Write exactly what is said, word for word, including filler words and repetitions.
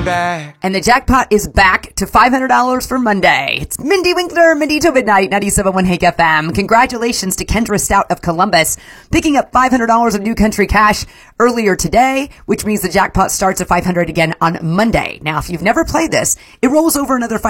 back. And the jackpot is back to five hundred dollars for Monday. It's Mindy Winkler, Mindy to Midnight, ninety-seven point one Hank F M. Congratulations to Kendra Stout of Columbus, picking up five hundred dollars of New Country Cash earlier today, which means the jackpot starts at five hundred dollars again on Monday. Now, if you've never played this, it rolls over another